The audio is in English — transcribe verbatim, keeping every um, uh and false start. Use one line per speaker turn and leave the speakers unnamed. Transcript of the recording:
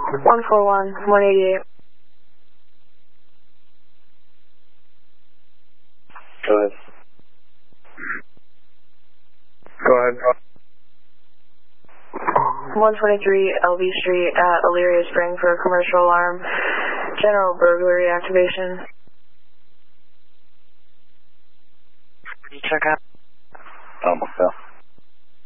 one four one, one eighty-eight.
Go ahead. Go ahead.
one twenty-three L B Street at Elyria Spring for a commercial alarm. General burglary activation.
Did you check out?
Almost fell.